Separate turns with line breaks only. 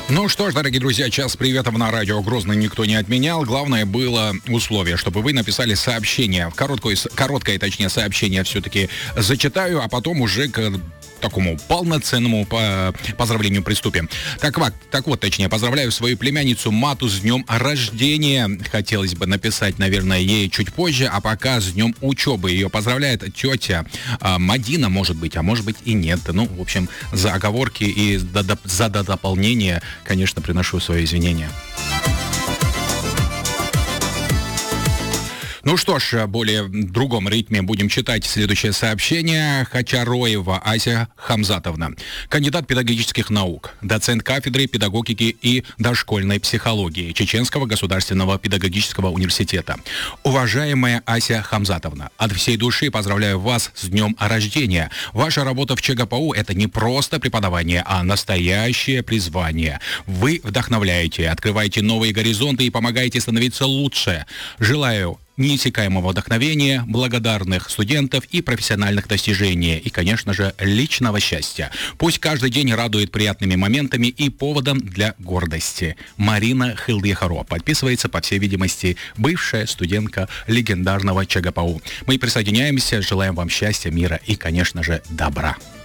Ну что ж, дорогие друзья, час приветов на радио Грозный никто не отменял. Главное было условие, чтобы вы написали сообщение. Короткое, точнее, сообщение все-таки зачитаю, а потом уже к такому полноценному поздравлению приступим. Так вот, поздравляю свою племянницу Мату с днем рождения. Хотелось бы написать, наверное, ей чуть позже, а пока с днем учебы. Ее поздравляет тетя Мадина, может быть, а может быть и нет. Ну, в общем, за оговорки и за дополнение, конечно, приношу свои извинения. Ну что ж, более в другом ритме будем читать следующее сообщение. Хачароева Ася Хамзатовна, кандидат педагогических наук, доцент кафедры педагогики и дошкольной психологии Чеченского государственного педагогического университета. Уважаемая Ася Хамзатовна, от всей души поздравляю вас с днем рождения. Ваша работа в ЧГПУ – это не просто преподавание, а настоящее призвание. Вы вдохновляете, открываете новые горизонты и помогаете становиться лучше. Желаю неиссякаемого вдохновения, благодарных студентов и профессиональных достижений, и, конечно же, личного счастья. Пусть каждый день радует приятными моментами и поводом для гордости. Марина Хылдьяхаро подписывается, по всей видимости, бывшая студентка легендарного ЧГПУ. Мы присоединяемся, желаем вам счастья, мира и, конечно же, добра.